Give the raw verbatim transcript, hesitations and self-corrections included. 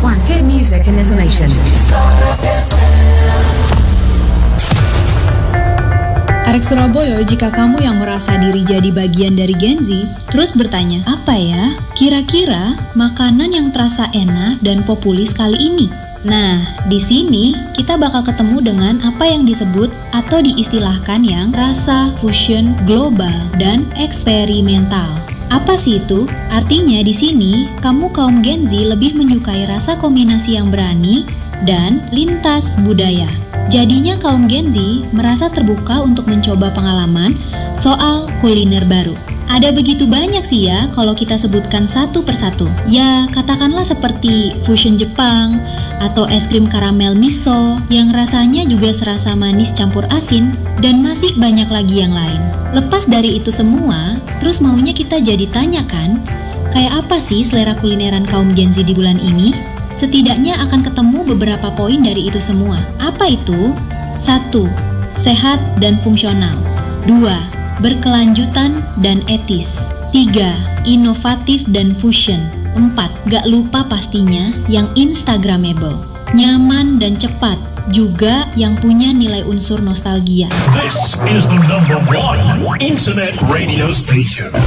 One good music and information. Arek Surabaya, jika kamu yang merasa diri jadi bagian dari Gen Z, terus bertanya, apa ya kira-kira makanan yang terasa enak dan populis kali ini? Nah, di sini kita bakal ketemu dengan apa yang disebut atau diistilahkan yang rasa fusion global dan eksperimental. Apa sih itu? Artinya di sini kamu kaum Gen Z lebih menyukai rasa kombinasi yang berani dan lintas budaya. Jadinya kaum Gen Z merasa terbuka untuk mencoba pengalaman soal kuliner baru. Ada begitu banyak sih ya kalau kita sebutkan satu persatu. Ya, katakanlah seperti fusion Jepang atau es krim karamel miso yang rasanya juga serasa manis campur asin dan masih banyak lagi yang lain. Lepas dari itu semua, terus maunya kita jadi tanyakan, kayak apa sih selera kulineran kaum Gen Z di bulan ini? Setidaknya akan ketemu beberapa poin dari itu semua. Apa itu? Satu, sehat dan fungsional. Dua, berkelanjutan dan etis. Tiga, inovatif dan fusion. Empat, gak lupa pastinya yang instagramable, nyaman dan cepat, juga yang punya nilai unsur nostalgia. This is the number one internet radio station.